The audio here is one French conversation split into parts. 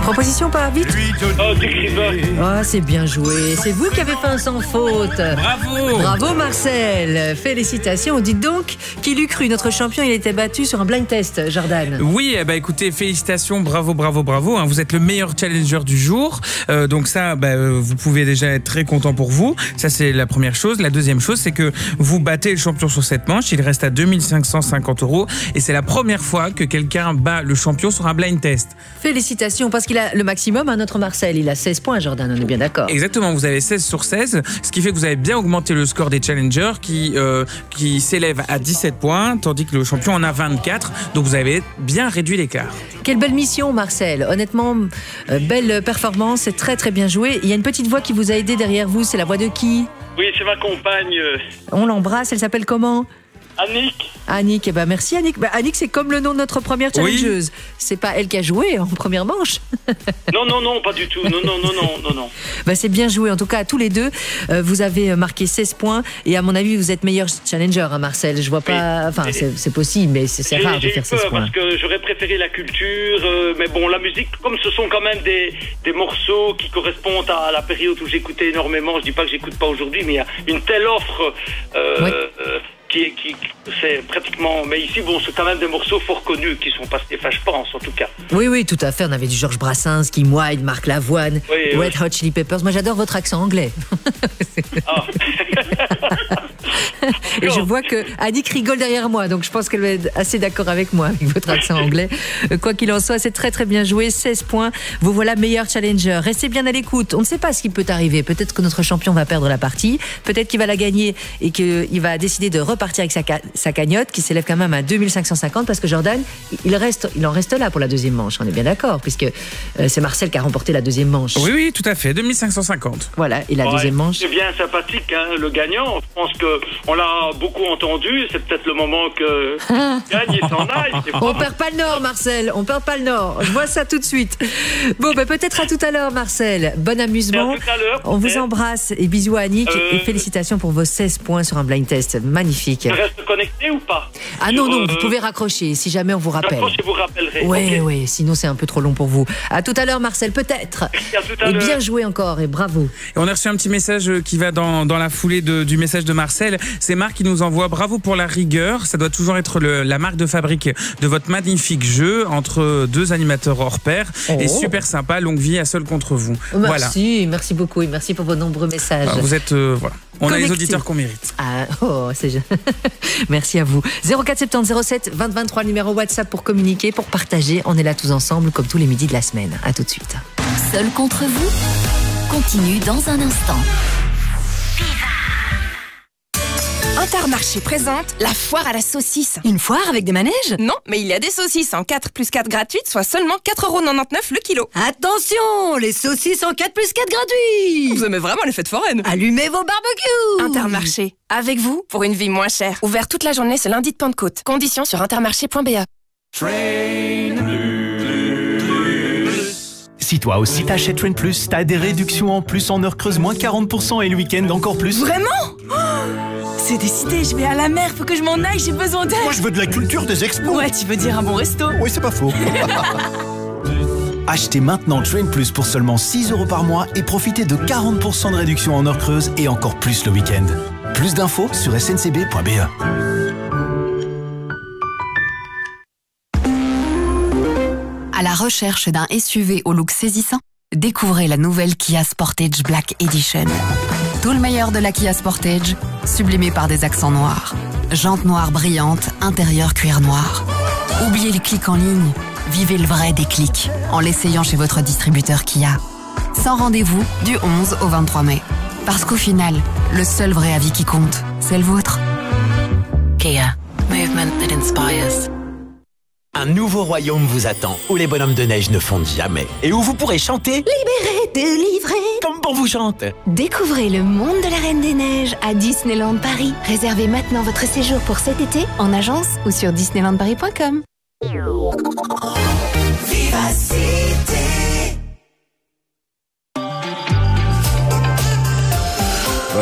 Proposition pas vite. Oh, Dick Rivers. Oh, c'est bien joué. C'est vous qui avez fait un sans faute. Bravo. Bravo Marcel. Félicitations. Dites donc, qui l'eût cru, notre champion, il était battu sur un blind test, Jordan. Oui, écoutez, félicitations, bravo. Hein. Vous êtes le meilleur challenger du jour. Donc ça, vous pouvez déjà être très content pour vous. Ça, c'est la première chose. La deuxième chose, c'est que vous battez le champion sur cette manche. Il reste à 2550 €. Et c'est la première fois que quelqu'un bat le champion sur un blind test. Félicitations, parce qu'il a le maximum, notre Marcel. Il a 16 points, Jordan, on est bien d'accord. Exactement, vous avez 16 sur 16, ce qui fait que vous avez bien augmenté le score des challengers qui s'élève à 17 points, tandis que le champion en a 24. Donc vous avez bien réduit l'écart. Quelle belle mission, Marcel. Honnêtement, belle performance, c'est très très bien joué. Il y a une petite voix qui vous a aidé derrière vous, c'est la voix de qui? Oui, c'est ma compagne. On l'embrasse, elle s'appelle comment? Annick. Merci Annick. Annick, c'est comme le nom de notre première challengeuse. Oui. C'est pas elle qui a joué en première manche. Non, pas du tout. Non. C'est bien joué, en tout cas, à tous les deux. Vous avez marqué 16 points et à mon avis, vous êtes meilleur challenger, Marcel. Je vois pas... Enfin, c'est possible, mais c'est rare de faire 16 points. Parce que j'aurais préféré la culture, mais bon, la musique, comme ce sont quand même des morceaux qui correspondent à la période où j'écoutais énormément, je dis pas que j'écoute pas aujourd'hui, mais il y a une telle offre... qui c'est pratiquement, mais ici c'est quand même des morceaux fort connus qui sont passés, je pense en tout cas. Oui, tout à fait. On avait du Georges Brassens, Kim Wilde, Marc Lavoine, Red Hot Chili Peppers. Moi, j'adore votre accent anglais. Et je vois que Annick rigole derrière moi, donc je pense qu'elle va être assez d'accord avec moi avec votre accent anglais. Quoi qu'il en soit, c'est très très bien joué. 16 points. Vous voilà meilleur challenger. Restez bien à l'écoute. On ne sait pas ce qui peut arriver. Peut-être que notre champion va perdre la partie. Peut-être qu'il va la gagner et qu'il va décider de repartir avec sa cagnotte qui s'élève quand même à 2550 parce que Jordan, il en reste là pour la deuxième manche. On est bien d'accord puisque c'est Marcel qui a remporté la deuxième manche. Oui, tout à fait. 2550. Voilà. Et la deuxième manche. C'est bien sympathique, le gagnant. Je pense qu'on l'a beaucoup entendu. C'est peut-être le moment que gagne et s'en aille. On perd pas le nord, Marcel. On perd pas le nord. Je vois ça tout de suite. Bon, peut-être à tout à l'heure, Marcel. Bon amusement. À tout à l'heure. On vous embrasse et bisous à Annick et félicitations pour vos 16 points sur un blind test. Magnifique. Je reste connecté ou pas? Non, vous pouvez raccrocher si jamais on vous rappelle. Je vous rappellerai. Oui, sinon c'est un peu trop long pour vous. À tout à l'heure, Marcel, peut-être. Merci, à tout à l'heure. Et bien joué encore et bravo. Et on a reçu un petit message qui va dans la foulée du message de Marcel. C'est Marc qui nous envoie bravo pour la rigueur. Ça doit toujours être la marque de fabrique de votre magnifique jeu entre deux animateurs hors pair. Et super sympa, longue vie à Seul contre vous. Merci beaucoup et merci pour vos nombreux messages. Vous êtes on a les auditeurs qu'on mérite. C'est merci à vous. 0470 07 20 23 numéro WhatsApp pour communiquer, pour partager. On est là tous ensemble comme tous les midis de la semaine. À tout de suite. Seul contre vous continue dans un instant. Intermarché présente la foire à la saucisse. Une foire avec des manèges? Non, mais il y a des saucisses en 4+4 gratuites, soit seulement 4,99 € le kilo. Attention, les saucisses en 4+4 gratuits. Vous aimez vraiment les fêtes foraines? Allumez vos barbecues. Intermarché, avec vous pour une vie moins chère. Ouvert toute la journée ce lundi de Pentecôte. Conditions sur intermarché.be. Si toi aussi t'achètes Train Plus, t'as des réductions en plus en heure creuse, moins 40% et le week-end encore plus. Vraiment? C'est décidé, je vais à la mer, faut que je m'en aille, j'ai besoin d'aide. Moi je veux de la culture des expos. Ouais, tu veux dire un bon resto? Oui, c'est pas faux. Achetez maintenant Train Plus pour seulement 6 € par mois et profitez de 40% de réduction en heure creuse et encore plus le week-end. Plus d'infos sur sncb.be. À la recherche d'un SUV au look saisissant, découvrez la nouvelle Kia Sportage Black Edition. Tout le meilleur de la Kia Sportage, sublimé par des accents noirs. Jantes noires brillantes, intérieur cuir noir. Oubliez les clics en ligne, vivez le vrai déclic en l'essayant chez votre distributeur Kia. Sans rendez-vous du 11 au 23 mai. Parce qu'au final, le seul vrai avis qui compte, c'est le vôtre. Kia, movement that inspires. Un nouveau royaume vous attend, où les bonhommes de neige ne fondent jamais. Et où vous pourrez chanter « Libéré, délivré » comme on vous chante. Découvrez le monde de la Reine des Neiges à Disneyland Paris. Réservez maintenant votre séjour pour cet été en agence ou sur disneylandparis.com.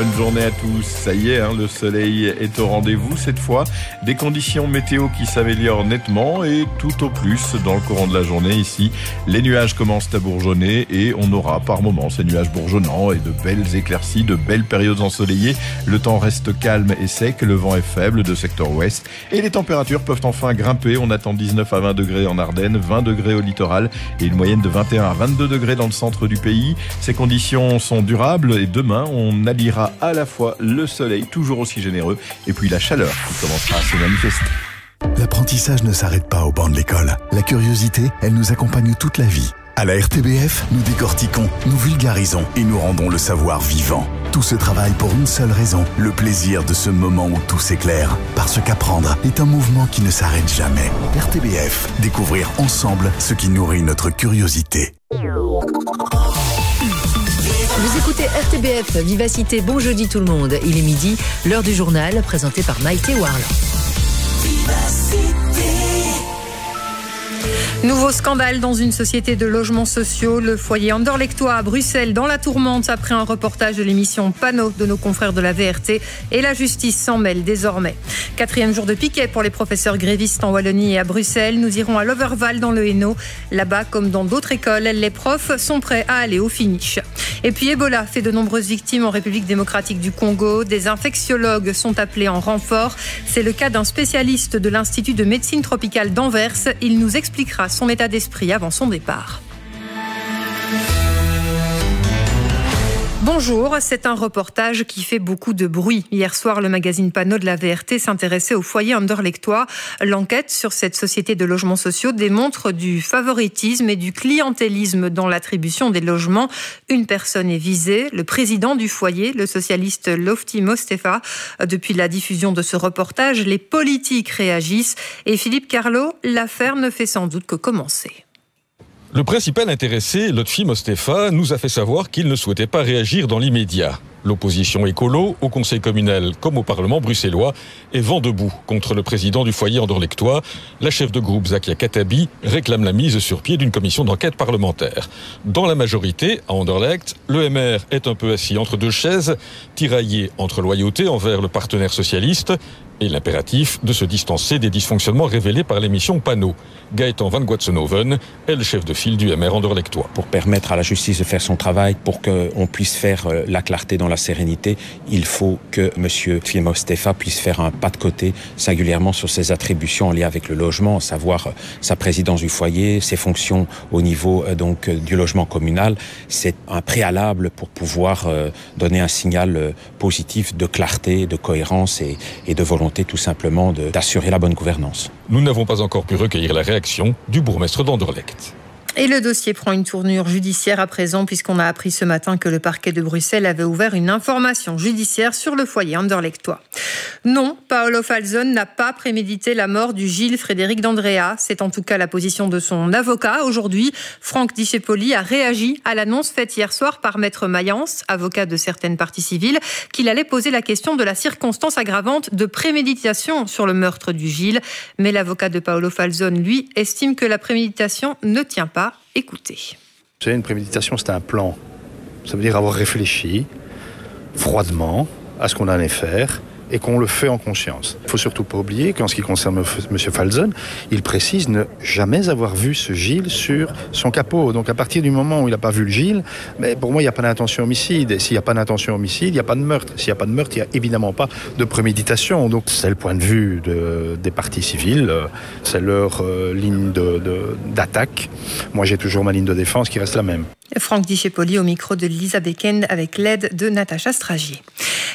Bonne journée à tous. Ça y est, le soleil est au rendez-vous cette fois. Des conditions météo qui s'améliorent nettement et tout au plus dans le courant de la journée ici. Les nuages commencent à bourgeonner et on aura par moments ces nuages bourgeonnants et de belles éclaircies, de belles périodes ensoleillées. Le temps reste calme et sec, le vent est faible de secteur ouest et les températures peuvent enfin grimper. On attend 19 à 20 degrés en Ardennes, 20 degrés au littoral et une moyenne de 21 à 22 degrés dans le centre du pays. Ces conditions sont durables et demain on alliera à la fois le soleil toujours aussi généreux et puis la chaleur qui commencera à se manifester. L'apprentissage ne s'arrête pas au banc de l'école. La curiosité, elle nous accompagne toute la vie. À la RTBF, nous décortiquons, nous vulgarisons et nous rendons le savoir vivant. Tout ce travail pour une seule raison, le plaisir de ce moment où tout s'éclaire. Parce qu'apprendre est un mouvement qui ne s'arrête jamais. RTBF, découvrir ensemble ce qui nourrit notre curiosité. Vous écoutez RTBF, Vivacité, bon jeudi tout le monde. Il est midi, l'heure du journal présenté par Maïté Warland. Nouveau scandale dans une société de logements sociaux. Le foyer Anderlechtois à Bruxelles dans la tourmente après un reportage de l'émission Panneau de nos confrères de la VRT. Et la justice s'en mêle désormais. 4e jour de piquet pour les professeurs grévistes en Wallonie et à Bruxelles. Nous irons à Loverval dans le Hainaut. Là-bas, comme dans d'autres écoles, les profs sont prêts à aller au finish. Et puis Ebola fait de nombreuses victimes en République démocratique du Congo. Des infectiologues sont appelés en renfort. C'est le cas d'un spécialiste de l'Institut de médecine tropicale d'Anvers. Il nous expliquera son état d'esprit avant son départ. Bonjour, c'est un reportage qui fait beaucoup de bruit. Hier soir, le magazine Panneau de la VRT s'intéressait au foyer Anderlechtois. L'enquête sur cette société de logements sociaux démontre du favoritisme et du clientélisme dans l'attribution des logements. Une personne est visée, le président du foyer, le socialiste Lofty Mostefa. Depuis la diffusion de ce reportage, les politiques réagissent. Et Philippe Carlo, l'affaire ne fait sans doute que commencer. Le principal intéressé, Lotfi Mostefa, nous a fait savoir qu'il ne souhaitait pas réagir dans l'immédiat. L'opposition écolo, au conseil communal comme au parlement bruxellois, est vent debout contre le président du foyer Anderlechtois. La chef de groupe Zakia Katabi réclame la mise sur pied d'une commission d'enquête parlementaire. Dans la majorité, à Anderlecht, le MR est un peu assis entre deux chaises, tiraillé entre loyauté envers le partenaire socialiste et l'impératif de se distancer des dysfonctionnements révélés par l'émission Panneau. Gaëtan Van Guatsenhoven est le chef de file du MR Anderlechtois. Pour permettre à la justice de faire son travail, pour qu'on puisse faire la clarté dans la sérénité, il faut que M. Lotfi Mostefa puisse faire un pas de côté, singulièrement sur ses attributions en lien avec le logement, à savoir sa présidence du foyer, ses fonctions au niveau du logement communal. C'est un préalable pour pouvoir donner un signal positif de clarté, de cohérence et de volonté tout simplement d'assurer la bonne gouvernance. Nous n'avons pas encore pu recueillir la réaction du bourgmestre d'Anderlecht. Et le dossier prend une tournure judiciaire à présent puisqu'on a appris ce matin que le parquet de Bruxelles avait ouvert une information judiciaire sur le foyer Anderlechtois. Non, Paolo Falzon n'a pas prémédité la mort du Gilles Frédéric d'Andrea. C'est en tout cas la position de son avocat. Aujourd'hui, Franck Discepoli a réagi à l'annonce faite hier soir par Maître Mayence, avocat de certaines parties civiles, qu'il allait poser la question de la circonstance aggravante de préméditation sur le meurtre du Gilles. Mais l'avocat de Paolo Falzon, lui, estime que la préméditation ne tient pas. Écoutez. Vous savez, une préméditation, c'est un plan. Ça veut dire avoir réfléchi froidement à ce qu'on allait faire et qu'on le fait en conscience. Il ne faut surtout pas oublier qu'en ce qui concerne M. Falzon, il précise ne jamais avoir vu ce Gilles sur son capot. Donc à partir du moment où il n'a pas vu le Gilles, mais pour moi, il n'y a pas d'intention homicide. Et s'il n'y a pas d'intention homicide, il n'y a pas de meurtre. S'il n'y a pas de meurtre, il n'y a évidemment pas de préméditation. Donc c'est le point de vue des parties civiles, c'est leur ligne d'attaque. Moi, j'ai toujours ma ligne de défense qui reste la même. Franck Discepoli au micro de Lisa Bekend avec l'aide de Natacha Stragier.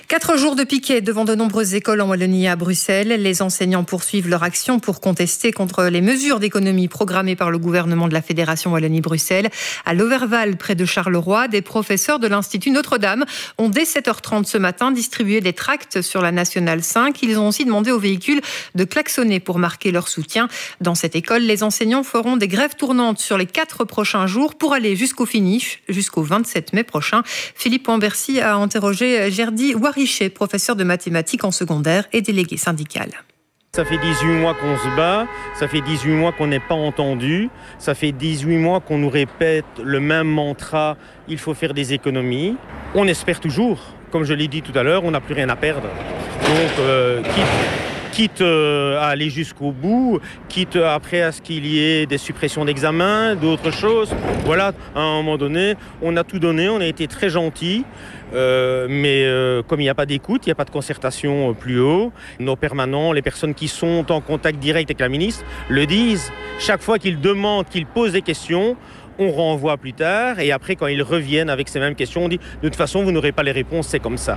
4 jours de piquet devant de nombreuses écoles en Wallonie et à Bruxelles. Les enseignants poursuivent leur action pour contester contre les mesures d'économie programmées par le gouvernement de la Fédération Wallonie-Bruxelles. À Loverval, près de Charleroi, des professeurs de l'Institut Notre-Dame ont dès 7h30 ce matin distribué des tracts sur la Nationale 5. Ils ont aussi demandé aux véhicules de klaxonner pour marquer leur soutien. Dans cette école, les enseignants feront des grèves tournantes sur les 4 prochains jours pour aller jusqu'au finish, jusqu'au 27 mai prochain. Philippe Wambercy a interrogé Gerdy Warichet, professeur de mathématiques en secondaire et délégué syndical. Ça fait 18 mois qu'on se bat, ça fait 18 mois qu'on n'est pas entendu, ça fait 18 mois qu'on nous répète le même mantra, il faut faire des économies. On espère toujours comme je l'ai dit tout à l'heure, on n'a plus rien à perdre. Donc, quitte à aller jusqu'au bout, quitte après à ce qu'il y ait des suppressions d'examens, d'autres choses. Voilà, à un moment donné, on a tout donné, on a été très gentils. Mais comme il n'y a pas d'écoute, il n'y a pas de concertation plus haut, nos permanents, les personnes qui sont en contact direct avec la ministre, le disent. Chaque fois qu'ils demandent, qu'ils posent des questions, on renvoie plus tard. Et après, quand ils reviennent avec ces mêmes questions, on dit « de toute façon, vous n'aurez pas les réponses, c'est comme ça ».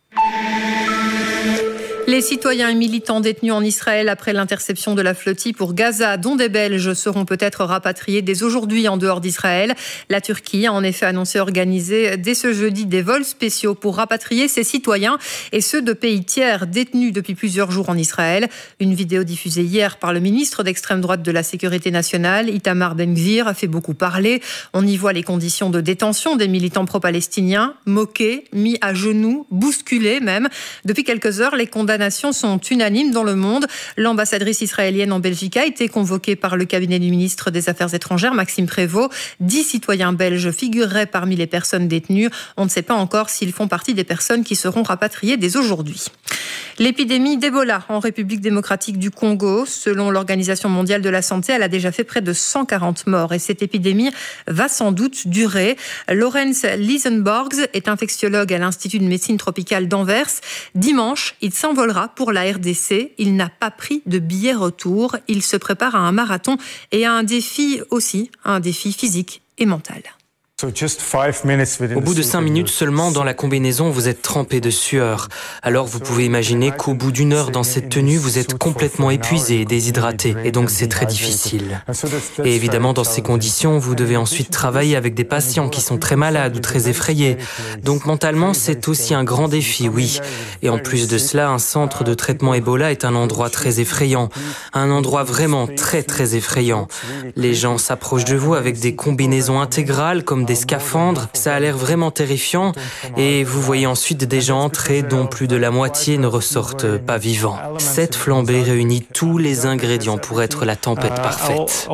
Les citoyens et militants détenus en Israël après l'interception de la flottille pour Gaza, dont des Belges, seront peut-être rapatriés dès aujourd'hui en dehors d'Israël. La Turquie a en effet annoncé organiser dès ce jeudi des vols spéciaux pour rapatrier ses citoyens et ceux de pays tiers détenus depuis plusieurs jours en Israël. Une vidéo diffusée hier par le ministre d'extrême droite de la Sécurité nationale, Itamar Ben-Gvir, a fait beaucoup parler. On y voit les conditions de détention des militants pro-palestiniens, moqués, mis à genoux, bousculés même. Depuis quelques heures, les condamnations sont unanimes dans le monde. L'ambassadrice israélienne en Belgique a été convoquée par le cabinet du ministre des Affaires étrangères, Maxime Prévost. 10 citoyens belges figureraient parmi les personnes détenues. On ne sait pas encore s'ils font partie des personnes qui seront rapatriées dès aujourd'hui. L'épidémie d'Ebola en République démocratique du Congo, selon l'Organisation mondiale de la santé, elle a déjà fait près de 140 morts et cette épidémie va sans doute durer. Lorenz Liesenborgs est infectiologue à l'Institut de médecine tropicale d'Anvers. Dimanche, il s'envolera pour la RDC. Il n'a pas pris de billet retour. Il se prépare à un marathon et à un défi aussi, un défi physique et mental. Au bout de 5 minutes seulement, dans la combinaison, vous êtes trempé de sueur. Alors vous pouvez imaginer qu'au bout d'une heure dans cette tenue, vous êtes complètement épuisé et déshydraté. Et donc c'est très difficile. Et évidemment, dans ces conditions, vous devez ensuite travailler avec des patients qui sont très malades ou très effrayés. Donc mentalement, c'est aussi un grand défi, oui. Et en plus de cela, un centre de traitement Ebola est un endroit très effrayant. Un endroit vraiment très très effrayant. Les gens s'approchent de vous avec des combinaisons intégrales comme des scaphandres, ça a l'air vraiment terrifiant et vous voyez ensuite des gens entrer dont plus de la moitié ne ressortent pas vivants. Cette flambée réunit tous les ingrédients pour être la tempête parfaite.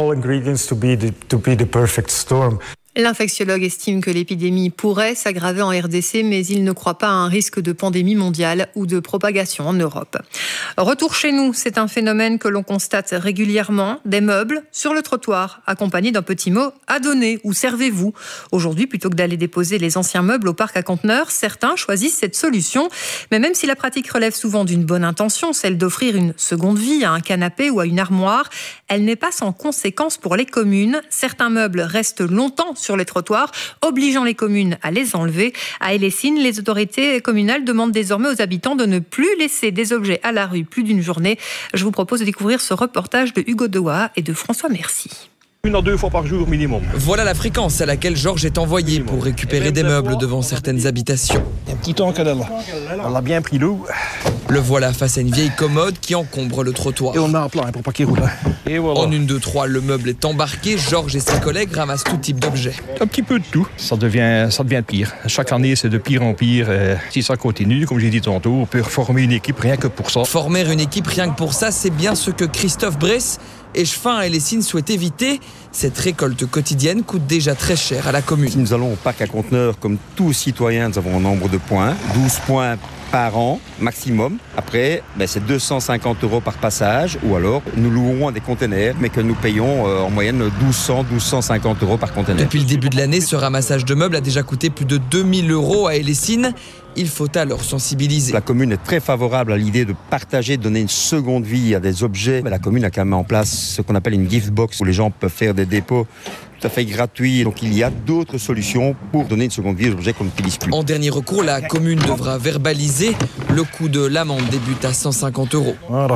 L'infectiologue estime que l'épidémie pourrait s'aggraver en RDC, mais il ne croit pas à un risque de pandémie mondiale ou de propagation en Europe. Retour chez nous, c'est un phénomène que l'on constate régulièrement. Des meubles sur le trottoir, accompagnés d'un petit mot « à donner » ou « servez-vous ». Aujourd'hui, plutôt que d'aller déposer les anciens meubles au parc à conteneurs, certains choisissent cette solution. Mais même si la pratique relève souvent d'une bonne intention, celle d'offrir une seconde vie à un canapé ou à une armoire, elle n'est pas sans conséquence pour les communes. Certains meubles restent longtemps sur les trottoirs, obligeant les communes à les enlever. À Hellessine, les autorités communales demandent désormais aux habitants de ne plus laisser des objets à la rue plus d'une journée. Je vous propose de découvrir ce reportage de Hugo Dewa et de François Mercier. 1 à 2 fois par jour minimum. Voilà la fréquence à laquelle Georges est envoyé pour récupérer des meubles devant certaines habitations. Un petit temps qu'elle a là. Elle a bien pris l'eau. Le voilà face à une vieille commode qui encombre le trottoir. Et on a un plan pour pas qu'il roule. Et voilà. En 1, 2, 3, le meuble est embarqué. Georges et ses collègues ramassent tout type d'objets. Un petit peu de tout. Ça devient pire. Chaque année, c'est de pire en pire. Si ça continue, comme j'ai dit tantôt, on peut former une équipe rien que pour ça. Former une équipe rien que pour ça, c'est bien ce que Christophe Bress et Chefin à Hellessine souhaitent éviter. Cette récolte quotidienne coûte déjà très cher à la commune. Si nous allons au parc à conteneurs, comme tous citoyens, nous avons un nombre de points, 12 points par an maximum. Après, c'est 250 € par passage, ou alors nous louerons des conteneurs, mais que nous payons en moyenne 1200-1250 € par conteneur. Depuis le début de l'année, ce ramassage de meubles a déjà coûté plus de 2000 € à Hellessine. Il faut alors sensibiliser. La commune est très favorable à l'idée de partager, de donner une seconde vie à des objets. La commune a quand même en place ce qu'on appelle une gift box, où les gens peuvent faire des dépôts tout à fait gratuits. Donc il y a d'autres solutions pour donner une seconde vie aux objets qu'on n'utilise plus. En dernier recours, la commune devra verbaliser. Le coût de l'amende débute à 150 €. Voilà.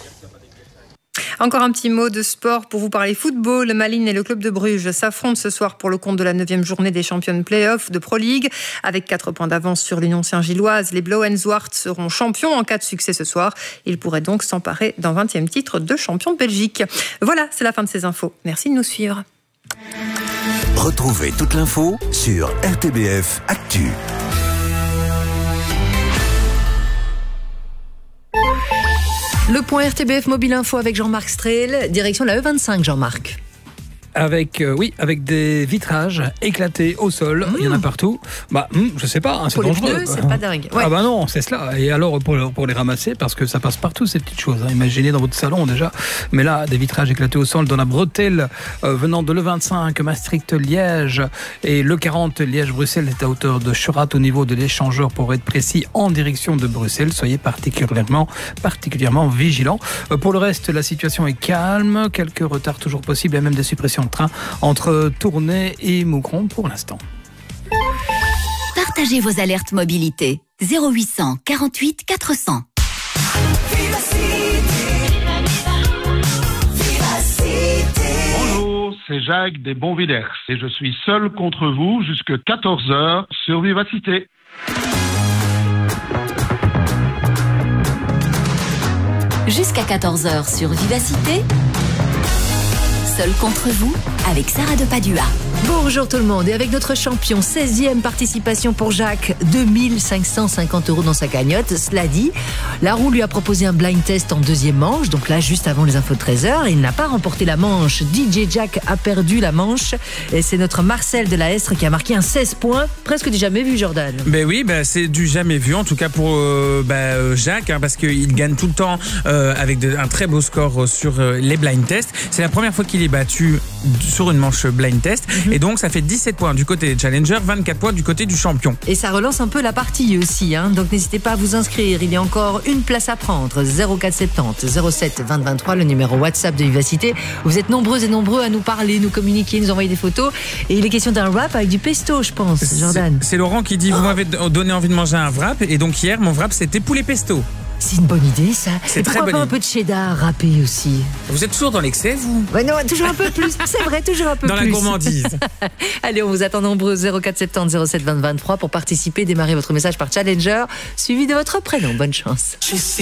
Encore un petit mot de sport pour vous parler football. Le Malines et le club de Bruges s'affrontent ce soir pour le compte de la 9e journée des champions play-off de Pro League. Avec 4 points d'avance sur l'Union Saint-Gilloise, les Blauw-en-Zwart seront champions en cas de succès ce soir. Ils pourraient donc s'emparer d'un 20e titre de champion de Belgique. Voilà, c'est la fin de ces infos. Merci de nous suivre. Retrouvez toute l'info sur RTBF Actu. Le point RTBF Mobile Info avec Jean-Marc Strehl, direction la E25, Jean-Marc. avec des vitrages éclatés au sol. Il y en a partout. Je sais pas, c'est dangereux. Pour les pneus, c'est pas dingue. Ouais. Ah bah non, c'est cela. Et alors pour les ramasser, parce que ça passe partout ces petites choses. Imaginez dans votre salon déjà. Mais là, des vitrages éclatés au sol dans la bretelle venant de l'E25, Maastricht-Liège et l'E40 Liège-Bruxelles est à hauteur de Chorat au niveau de l'échangeur pour être précis en direction de Bruxelles. Soyez particulièrement vigilants. Pour le reste, la situation est calme. Quelques retards toujours possibles et même des suppressions de train entre Tournai et Moucron pour l'instant. Partagez vos alertes mobilité. 0800 48 400. Bonjour, c'est Jacques des Bonvillers et je suis seul contre vous jusque 14h sur Vivacité. Jusqu'à 14h sur Vivacité. Seul contre vous, avec Sarah de Padua. Bonjour tout le monde, et avec notre champion, 16e participation pour Jacques, 2550 € dans sa cagnotte. Cela dit, la roue lui a proposé un blind test en deuxième manche, donc là juste avant les infos de 13h, et il n'a pas remporté la manche. DJ Jack a perdu la manche, et c'est notre Marcel de la Estre qui a marqué un 16 points, presque du jamais vu, Jordan. Ben oui, c'est du jamais vu, en tout cas pour Jacques, parce qu'il gagne tout le temps avec un très beau score sur les blind tests. C'est la première fois qu'il est battu sur une manche blind test, et donc ça fait 17 points du côté des challengers, 24 points du côté du champion. Et ça relance un peu la partie aussi, donc n'hésitez pas à vous inscrire, il y a encore une place à prendre. 0470 07 20 23, le numéro WhatsApp de Vivacité. Vous êtes nombreux et nombreux à nous parler, nous communiquer, nous envoyer des photos, et il est question d'un wrap avec du pesto, je pense, Jordan. C'est Laurent qui dit vous m'avez donné envie de manger un wrap, et donc hier mon wrap c'était poulet pesto. C'est une bonne idée, ça. C'est très bonne idée. Un peu de cheddar râpé aussi. Vous êtes toujours dans l'excès, vous? Ouais, non, toujours un peu plus. C'est vrai, toujours un peu dans plus. Dans la gourmandise. Allez, on vous attend nombreux. 0470 07 20 23 pour participer. Démarrez votre message par Challenger, suivi de votre prénom. Bonne chance.